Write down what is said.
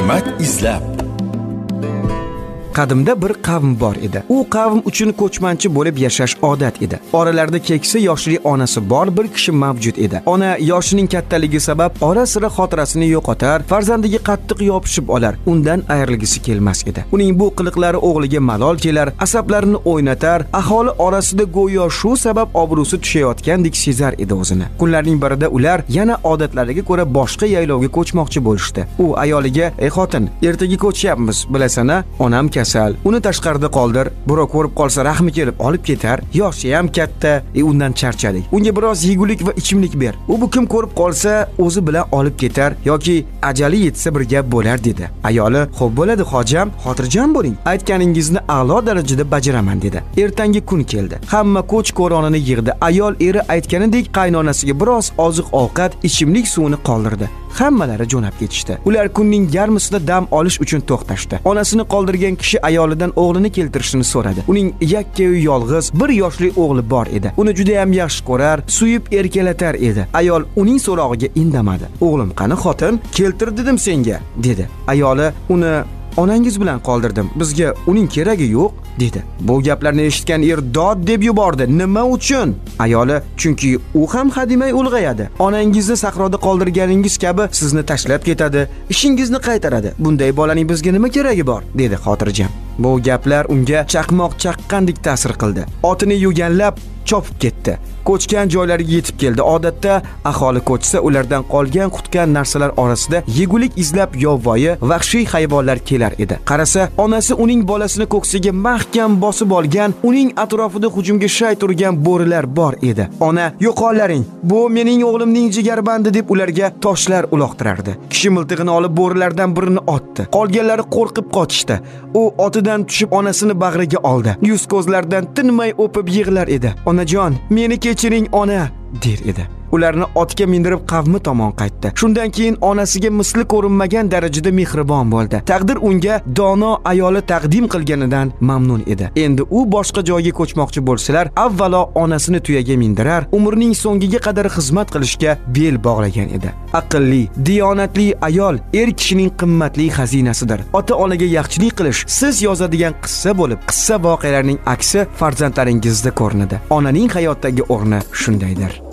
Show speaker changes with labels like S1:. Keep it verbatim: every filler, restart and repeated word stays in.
S1: Ne'mat izlab.
S2: Qadimda bir qavm bor edi. U qavm uchun ko'chmanchi bo'lib yashash odat edi. Oralarida keksa yoshli onasi bor bir kishi mavjud edi. Ona yoshining kattaligi sabab ora-sira xotirasini yo'qotar, farzandiga qattiq yopishib olar, undan ayrilgisi kelmas edi. Uning bu qiliqlari o'g'liga malol kelar, asablarini o'ynatar, aholi orasida go'yo shu sabab obro'si tushayotgandek sezar edi o'zini. Kunlarning birida ular yana odatlariga ko'ra boshqa yaylovga ko'chmoqchi bo'lishdi. U ayoliga: "Ey xotin, ertaga ko'chyapmiz, bilasana, onam kasal, uni tashqarida qoldir, birov ko'rib qolsa rahmi kelib olib ketar, yoshi ham katta, e undan charchadik. Unga biroz yegulik va ichimlik ber. U bu kim ko'rib qolsa o'zi bilan olib ketar yoki ajali yetsa bir gap bo'lar" dedi. Ayoli: "Xo'p bo'ladi hojam, xotirjam bo'ling. Aytganingizni a'lo darajada bajaraman" dedi. Ertangi kun keldi. Hamma ko'ch ko'ronini yig'di. Ayol eri aytganidek qaynonasiga biroz oziq-ovqat, ichimlik suvini qoldirdi. Hammalari jo'nab ketishdi. Ular kunning yarmisida dam olish uchun to'xtashdi. Onasini qoldirgan kishi ayolidan o'g'lini keltirishini so'radi. Uning yakka-yu yolg'iz bir yoshli o'g'li bor edi. Uni juda ham yaxshi ko'rar, suyib erkalatar edi. Ayol uning so'rog'iga indamadi. "O'g'lim qani xotin? Keltir dedim senga", dedi. Ayoli: "Uni onangiz bilan qoldirdim. Bizga uning keragi yo'q", dedi. Bu gaplarni eshitgan er dod deb yubordi. "Nima uchun?" Ayoli: "Chunki u ham hadimay ulg'ayadi. Onangizni sahroda qoldirganingiz kabi sizni tashlab ketadi, ishingizni qaytaradi. Bunday bolaning bizga nima keragi bor?" dedi xotirjam. Bu gaplar unga chaqmoq chaqqandek ta'sir qildi. Otini yuganlab chopib ketdi. Ko'chgan joylariga yetib keldi. Odatda aholi ko'chsa, ulardan qolgan qutgan narsalar orasida yegulik izlab yovvoyi, vahshiy hayvonlar kelar edi. Qarasa, onasi uning bolasini ko'ksiga mahkam bosib olgan, uning atrofida hujumga shay turgan bo'rilar bor edi. Ona: "Yo'qollaring, bu mening o'g'limning jigarbandi", deb ularga toshlar uloqtirardi. Kishi miltig'ini olib bo'rilardan birini otdi. Qolganlari qo'rqib qochishdi. U otidan tushib onasini bag'riga oldi. Yuz ko'zlardan tinmay o'pib yig'lar edi. "Onajon, meni kechiring ona", der edi. Ularni otga mindirib qavmi tomon qaytdi. Shundan keyin onasiga misli ko'rinmagan darajada mehribon bo'ldi. Taqdir unga dono ayoli taqdim qilganidan mamnun edi. Endi u boshqa joyga ko'chmoqchi bo'lsalar, avvalo onasini tuyaga mindirar, umrining so'ngiga qadar xizmat qilishga bel bog'lagan edi. Aqlli, diyonatli ayol er kishining qimmatli xazinasidir. Ota-onaga yaxshilik qilish siz yozadigan qissa bo'lib, qissa voqealarining aksi farzandlaringizda ko'rinadi. Onaning hayotdagi o'rni shundaydir.